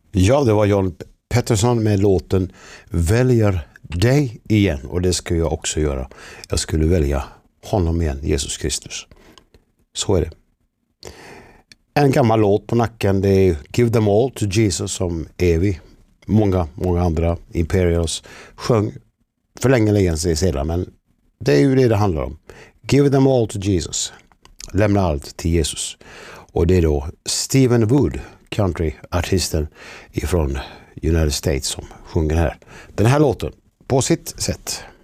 Ja, det var John Pettersson med låten Väljer dig igen, och det ska jag också göra. Jag skulle välja honom igen, Jesus Kristus. Så är det. En gammal låt på nacken, det är Give them all to Jesus som Evi. Många andra Imperials sjöng för länge sedan, men det är ju det handlar om. Give them all to Jesus. Lämna allt till Jesus. Och det är då Stephen Wood, countryartisten ifrån United States, som sjunger den här låten på sitt sätt.